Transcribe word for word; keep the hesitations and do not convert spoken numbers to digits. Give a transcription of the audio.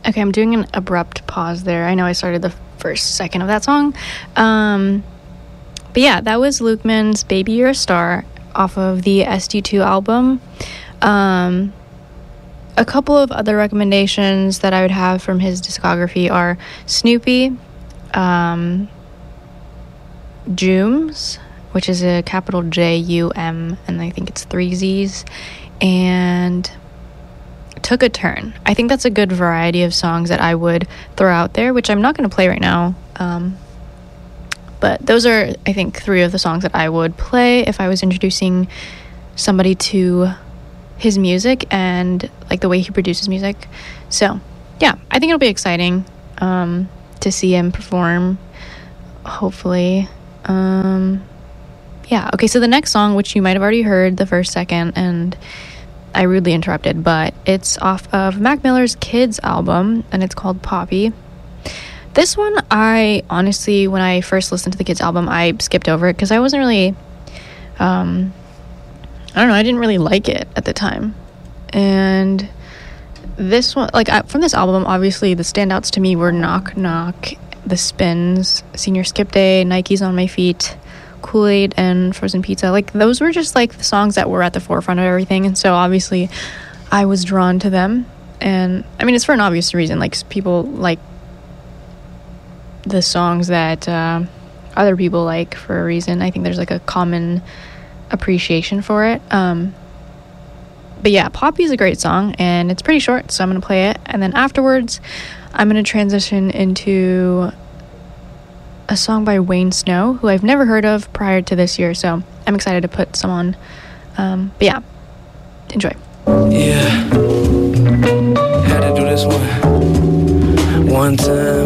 Okay, I'm doing an abrupt pause there. I know I started the first second of that song. Um, but yeah, that was Lukeman's Baby You're a Star off of the S D two album. Um, a couple of other recommendations that I would have from his discography are Snoopy, um, Jooms, which is a capital J U M, and I think it's three Z's, and Took a Turn. I think that's a good variety of songs that I would throw out there, which I'm not going to play right now. Um, but those are, I think, three of the songs that I would play if I was introducing somebody to his music and like the way he produces music. So yeah, I think it'll be exciting um, to see him perform, hopefully. Um, yeah, okay, so the next song, which you might have already heard the first second, and I rudely interrupted, but it's off of Mac Miller's Kids album, and it's called Poppy. This one, I honestly, when I first listened to the Kids album, I skipped over it because I wasn't really, um, I don't know, I didn't really like it at the time. And this one, like, I, from this album, obviously, the standouts to me were Knock Knock, The Spins, Senior Skip Day, Nikes on My Feet, Kool-Aid, and Frozen Pizza. Like, those were just like the songs that were at the forefront of everything, and so obviously I was drawn to them. And I mean, it's for an obvious reason. Like, people like the songs that uh, other people like for a reason. I think there's like a common appreciation for it. Um but yeah, Poppy is a great song, and it's pretty short, so I'm gonna play it, and then afterwards I'm gonna transition into a song by Wayne Snow, who I've never heard of prior to this year, so I'm excited to put some on. Um, but yeah, enjoy. Yeah, had to do this one. One time